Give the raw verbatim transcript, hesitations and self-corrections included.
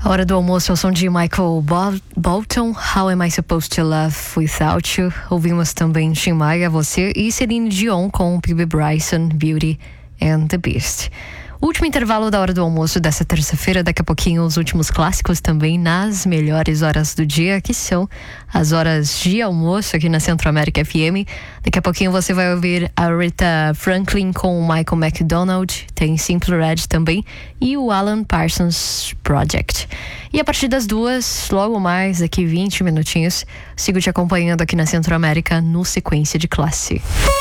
A hora do almoço é o som de Michael Bol- Bolton, How Am I Supposed to Love Without You? Ouvimos também Tim Maia, Você, e Celine Dion com Phoebe Bryson, Beauty and the Beast. Último intervalo da hora do almoço dessa terça-feira. Daqui a pouquinho os últimos clássicos também nas melhores horas do dia, que são as horas de almoço aqui na Centro América F M. Daqui a pouquinho você vai ouvir a Rita Franklin com o Michael McDonald, tem Simple Red também e o Alan Parsons Project. E a partir das duas, logo mais, daqui vinte minutinhos, sigo te acompanhando aqui na Centro América no Sequência de Classe.